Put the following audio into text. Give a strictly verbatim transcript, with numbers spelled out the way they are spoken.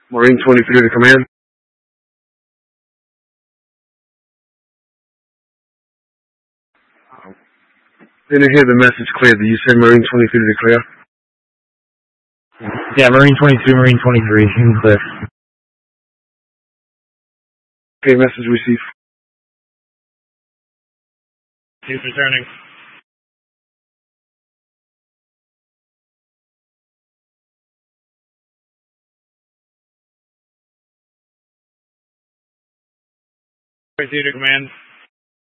Marine twenty-three to command. Didn't hear the message clear. Did you say Marine twenty-three to clear? Yeah, Marine twenty-two, Marine twenty-three, in clear. Okay, message received. He's returning. twenty-two to command.